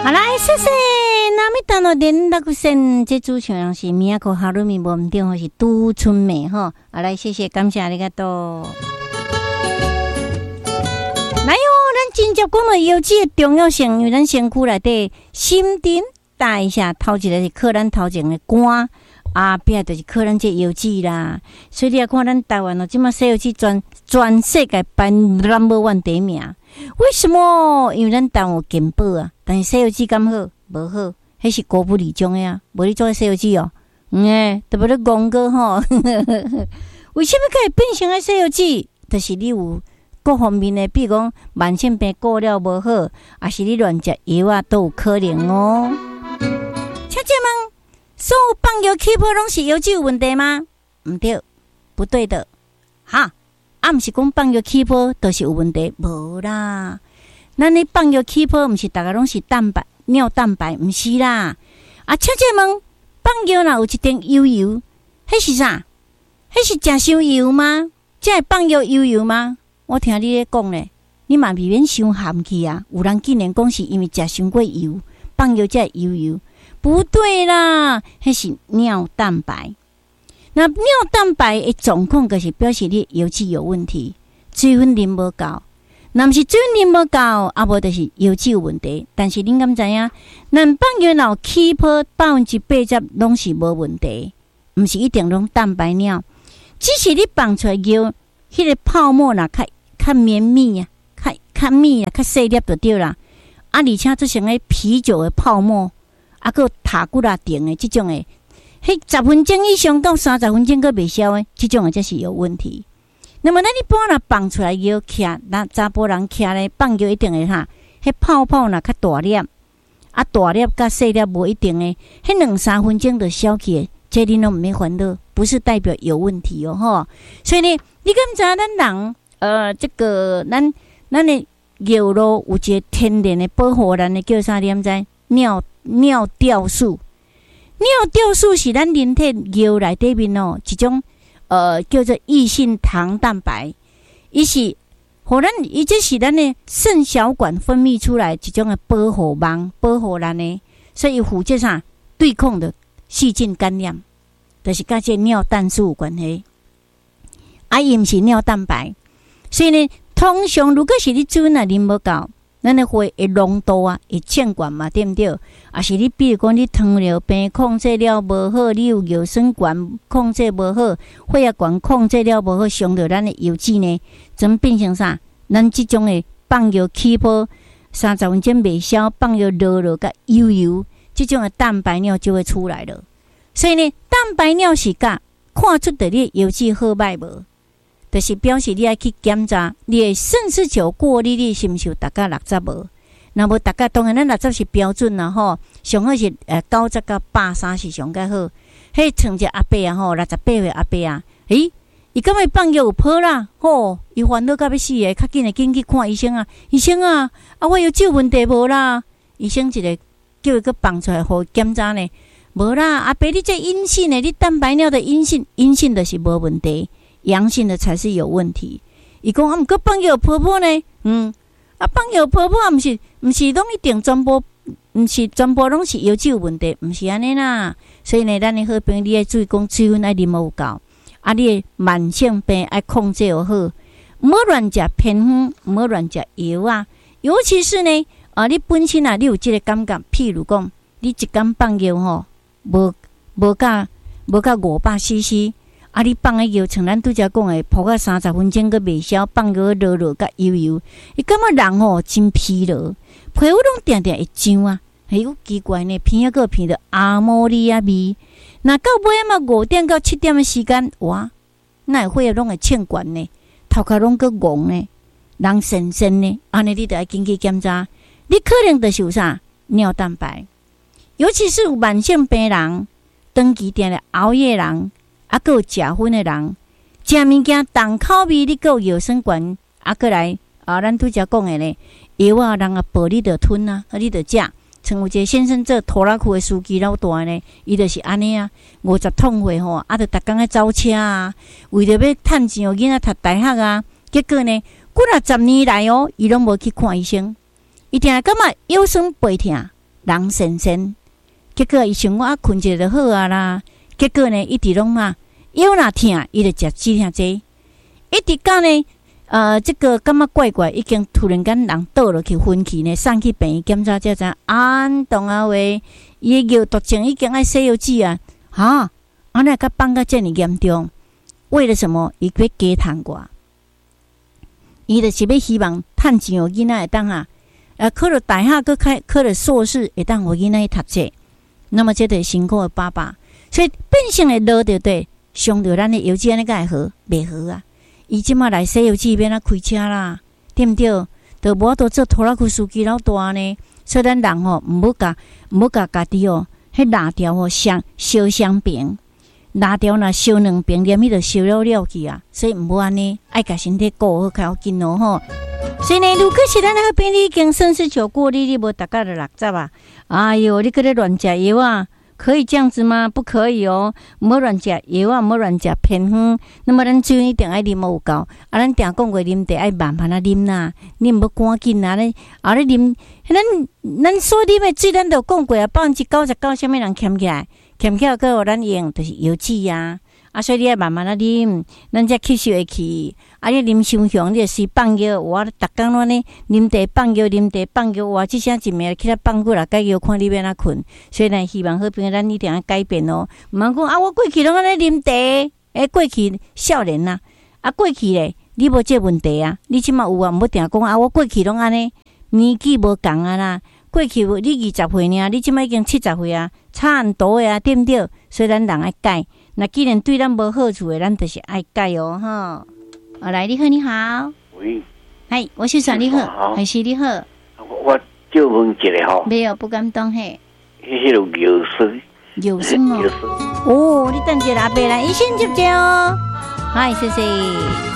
好来，谢谢。那么当然联络线这主持人是米亚克哈鲁米文定或是杜春美哈。好来，谢谢，感谢ありがとう。来哟，咱真正讲了油脂的重要性，因为咱身躯内底心灯带一下，头一个是靠咱头前的肝。后壁就是靠咱这油脂啦，所以你看咱台湾哦，即马西油脂全世界排 No.1 第一名。为什么？因为咱台湾有健保啊，但是西油脂敢好？无好，迄是高不离中的啊。无你做西油脂哦，特别咧戆过吼。为什么可以变成个西油脂？就是你有各方面的，比如讲慢性病过了无好，还是你乱食药啊，都有可能哦。请问。所有放药起泡拢是油脂有问题吗？唔对，不对的。哈，毋是讲放药起泡都是有问题，无啦。咱咧放药起泡，毋是大家拢是蛋白、尿蛋白，毋是啦。啊，请问放药若有一点油，迄是啥？迄是食伤油吗？才会放药油吗？我听你咧讲咧，你嘛未免伤含去啊！有人竟然讲是因为食伤过油，放药才会油。不对啦，迄是尿蛋白。那尿蛋白的状况，就是表示你油脂有问题，水分啉无够。那毋是水分啉无够，啊无就是油脂有问题。但是恁敢知影？咱放药若起泡80%拢是无问题，毋是一定拢蛋白尿。只是你放出来药，迄个泡沫啦，较绵密啊，较密啊，较细粒就对啦。啊，而且做成个啤酒的泡沫。啊，个塔骨啦顶的这种的，迄10分钟以上到30分钟个未消的，这种的才是有问题。那么咱一般若放出来药徛，那查甫人徛咧放药一定会哈，迄泡泡若较大粒，啊大粒甲细粒无一定的，迄2-3分钟就消去的，这你拢唔免烦恼，不是代表有问题哦吼。所以呢，你敢知咱人这个咱的药咯，有一个天然的保护咱的叫啥？你知？尿吊素，尿吊素是咱人体药内底面哦，一种叫做异性糖蛋白，伊是互咱，伊这是咱的肾小管分泌出来一种的保护网，保护咱的，所以负责啥对抗的细菌感染，就是甲这尿蛋素有关系。啊，伊毋是尿蛋白，所以呢，通常如果是你水若啉无够。咱的血的浓度啊，会欠管嘛，对不对？啊，是你比如讲你糖尿病控制了无好，你有尿酸管控制无好，血压管控制了无好，伤到咱的油脂呢，怎变成啥？咱这种的放药起泡30分钟未消，放药落甲油，这种的蛋白尿就会出来了。所以呢，蛋白尿是甲看出的你油脂好歹无？就是表示你要去检查你的肾丝球过滤率是毋是有达到60无？那无达到，当然咱60是标准啦吼，上好是90到130是上较好。迄像只阿伯啊吼，68岁阿伯啊，伊敢会放药有泡啦吼，伊烦恼到要死诶，较紧去看医生啊！医生啊，我有这问题无啦？医生一个叫伊去放出来互检查呢，无啦，阿伯你这阴性诶，你蛋白尿的阴性就是无问题。阳性的才是有问题。伊讲啊，毋过放药泡泡呢？放药泡泡毋是拢一定全部，毋是全部拢是油脂有问题，毋是安尼啦。所以呢，咱的好朋友你要注意讲水分爱啉有够，啊，你的慢性病爱控制有好，毋好乱食偏方，毋好乱食药啊。尤其是呢，你本身啊，你有这个感觉，譬如讲，你一天放药吼，无到500cc。啊！你放个药，像咱拄则讲的，泡到30分钟个未消，放个落甲油，伊感觉人吼真疲劳，皮肤拢定会痒啊！有奇怪呢，鼻个鼻着阿摩利亚味。那到尾啊嘛5点到7点的时间，哇，那血拢会欠管呢，头壳拢个戆呢，人神呢，安尼你着要紧去检查，你可能就是有啥尿蛋白，尤其是有慢性病人、长期定咧熬夜人。啊，还有食薰的人，食物件重口味，你还有药酸管，啊，过来咱拄则讲的咧，药啊，人啊，保你着吞啊，你着食。像有一个先生做拖拉库的司机老大呢，伊就是安尼啊，50桶货吼，啊，着逐工咧走车啊，为着要趁钱，囡仔读大学啊，结果呢，几啊10年来哦，伊拢无去看医生，伊定感觉腰酸背痛， 人神仙，结果伊想我困一下就好啊啦。结果呢，一直拢嘛腰若疼，伊就食止疼剂，一直到呢这个感觉怪怪，已经突然间人倒落去昏去呢，送去病院检查才知安动啊喂，伊的药毒症已经爱西药剂啊，哈，安尼甲放甲遮尔严重，为了什么？伊要加趁我，伊就是要希望趁钱互囡仔会当啊，考了大学，考了硕士，会当互囡仔去读册。那么这就是辛苦的爸爸，所以变性的落着对，伤着咱的腰子安尼甲会好，袂好啊！伊即马来西药剂免啊开车啦，对毋对？就无法度做拖拉机司机老大呢。所以咱人吼，毋好甲家己哦，迄拿掉吼烧双瓶，拿掉若烧两瓶，连迄就烧了去啊。所以毋好安尼，爱甲身体顾好，较要紧哦吼。所以呢，如果是咱那个病，你已经39过，你无大概就60啊。哎哟，你搁咧乱食药啊？可以这样子吗？不可以哦，唔好乱食药啊，唔好乱食偏方。那么咱水一定爱啉有够，啊，咱定讲过啉茶爱慢慢啊啉啦，你唔好赶紧啊咧，啊咧啉，咱所啉的水，咱都讲过啊，99%什么人欠起来，个互咱用就是油脂啊。啊，所以你要慢慢啊啉，咱才吸收会去。啊，你啉伤香，你就是放药。我逐工拢呢啉茶放药，我即声一暝起来放过来解药，看你要哪困。所以呢，希望好朋友咱一定要改变哦。毋通讲啊，我过去拢安尼啉茶，过去少年呐，啊过去咧，你无这问题啊。你即马有啊，毋好定讲啊，我过去拢安尼，年纪无共啊啦。过去你20岁呢，你即马已经70岁啊，差很多的啊，对毋对？所以咱人爱改。那既然对咱无好处的，咱就是爱改哦，哈。来，你好，你好。 喂。 嗨，我是算你好，还是你好？ 我就问一个吼。 没有，不敢当嘿。 迄个药水。 药水哦。哦，你等一下阿伯来，医生接接哦。嗨，谢谢。